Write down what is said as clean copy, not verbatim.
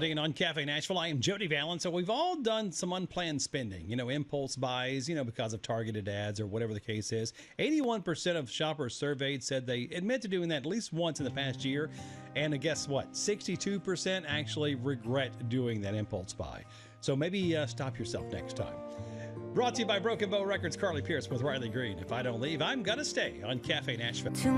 Dean on Cafe Nashville. I am Jody Vallen. So we've all done some unplanned spending, impulse buys, because of targeted ads or whatever the case is. 81% of shoppers surveyed said they admit to doing that at least once in the past year. And guess what? 62% actually regret doing that impulse buy. So maybe stop yourself next time. Brought to you by Broken Bow Records, Carly Pierce with Riley Green. If I don't leave, I'm going to stay on Cafe Nashville.